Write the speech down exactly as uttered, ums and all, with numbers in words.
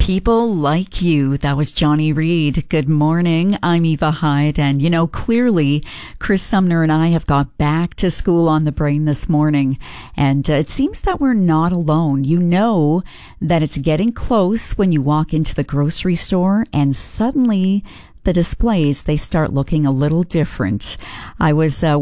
People Like You. That was Johnny Reed. Good morning. I'm Eva Hyde. And, you know, clearly Chris Sumner and I have got back to school on the brain this morning. And uh, it seems that we're not alone. You know that it's getting close when you walk into the grocery store and suddenly the displays, they start looking a little different. I was uh,